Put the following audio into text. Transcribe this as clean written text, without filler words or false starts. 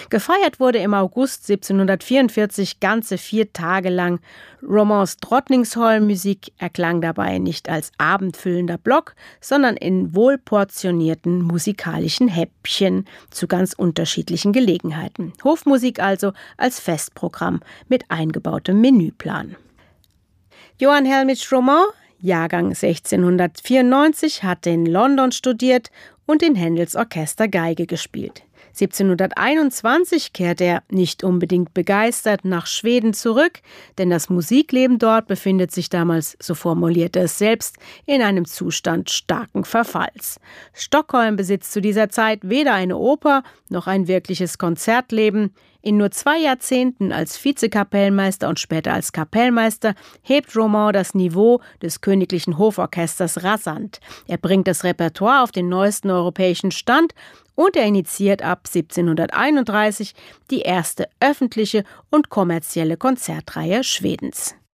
Gefeiert wurde im August 1744 ganze 4 Tage lang. Romands Drottningholm-Musik erklang dabei nicht als abendfüllender Block, sondern in wohlportionierten musikalischen Häppchen zu ganz unterschiedlichen Gelegenheiten. Hofmusik also als Festprogramm mit eingebautem Menüplan. Johann Hellmich Roman, Jahrgang 1694, hat in London studiert und in Händels Orchester Geige gespielt. 1721 kehrt er, nicht unbedingt begeistert, nach Schweden zurück, denn das Musikleben dort befindet sich damals, so formulierte es selbst, in einem Zustand starken Verfalls. Stockholm besitzt zu dieser Zeit weder eine Oper noch ein wirkliches Konzertleben. In nur 2 Jahrzehnten als Vizekapellmeister und später als Kapellmeister hebt Roman das Niveau des Königlichen Hoforchesters rasant. Er bringt das Repertoire auf den neuesten europäischen Stand und er initiiert ab 1731 die erste öffentliche und kommerzielle Konzertreihe Schwedens.